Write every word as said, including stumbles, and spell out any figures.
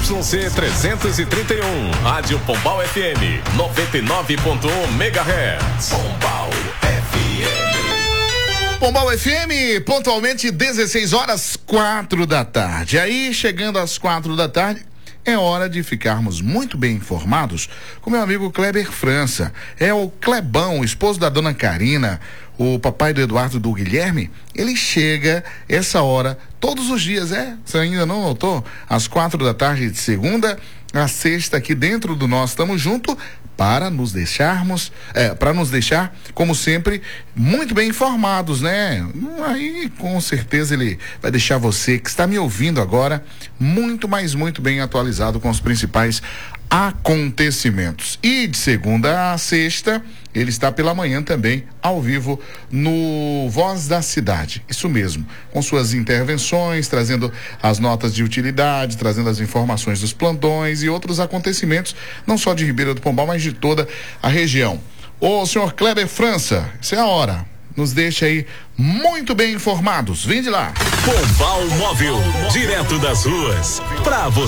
Y C trezentos e trinta e um, Rádio Pombal F M, noventa e nove ponto um megahertz. Pombal F M. Pombal F M, pontualmente dezesseis horas, quatro da tarde. Aí, chegando às quatro da tarde, é hora de ficarmos muito bem informados com meu amigo Kleber França. É o Clebão, o esposo da dona Karina, o papai do Eduardo, do Guilherme. Ele chega essa hora todos os dias, é? Você ainda não notou? Às quatro da tarde de segunda a sexta, aqui dentro do Nós Estamos Junto, para nos deixarmos, é, para nos deixar, como sempre, muito bem informados, né? Aí, com certeza, ele vai deixar você que está me ouvindo agora muito, mas muito bem atualizado com os principais acontecimentos. E de segunda a sexta, ele está pela manhã também, ao vivo, no Voz da Cidade. Isso mesmo, com suas intervenções, trazendo as notas de utilidade, trazendo as informações dos plantões e outros acontecimentos, não só de Ribeira do Pombal, mas de toda a região. Ô, senhor Kleber França, essa é a hora. Nos deixa aí muito bem informados. Vem de lá. Pombal Móvel, direto das ruas, pra você.